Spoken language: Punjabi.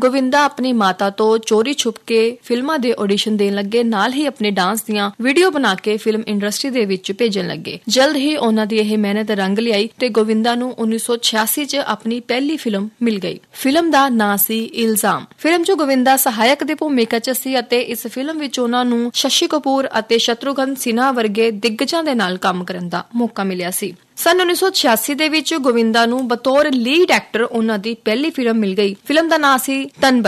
ਗੋਵਿੰਦਾ ਆਪਣੀ ਮਾਤਾ ਤੋਂ ਚੋਰੀ ਛੁਪ ਕੇ ਫਿਲਮਾਂ ਦੇ ਆਡੀਸ਼ਨ ਦੇਣ ਲੱਗੇ, ਨਾਲ ਹੀ ਆਪਣੇ ਡਾਂਸ ਦੀਆਂ ਵੀਡੀਓ ਬਣਾ ਕੇ ਫਿਲਮ ਇੰਡਸਟਰੀ ਦੇ ਵਿੱਚ ਭੇਜਣ ਲੱਗੇ। ਜਲਦ ਹੀ ਉਹਨਾਂ ਦੀ ਇਹ ਮਿਹਨਤ ਰੰਗ ਲਿਆਈ ਤੇ ਗੋਵਿੰਦਾ ਨੂੰ 1986 ਚ ਆਪਣੀ ਪਹਿਲੀ ਫਿਲਮ ਮਿਲ ਗਈ। ਫਿਲਮ ਦਾ ਨਾਂ ਸੀ ਇਲਜ਼ਾਮ। ਫਿਲਮ 'ਚ ਗੋਵਿੰਦਾ ਸਹਾਇਕ ਦੀ ਭੂਮਿਕਾ 'ਚ ਸੀ ਅਤੇ ਇਸ ਫਿਲਮ ਵਿੱਚ ਉਹਨਾਂ ਨੂੰ ਸ਼ਸ਼ੀ ਕਪੂਰ ਅਤੇ ਸ਼ਤਰੂਘਨ ਸਿਨਹਾ ਵਰਗੇ ਦਿੱਗਜਾਂ ਦੇ ਨਾਲ ਕੰਮ ਕਰਨ ਦਾ ਮੌਕਾ ਮਿਲਿਆ ਸੀ। ਸਨ 1986 ਦੇ ਵਿੱਚ ਗੋਵਿੰਦਾ ਨੂੰ ਬਤੌਰ ਲੀਡ ਐਕਟਰ ਉਹਨਾਂ ਦੀ ਪਹਿਲੀ ਫਿਲਮ ਮਿਲ ਗਈ। ਫਿਲਮ ਦਾ ਨਾਂ ਸੀ ਤਨ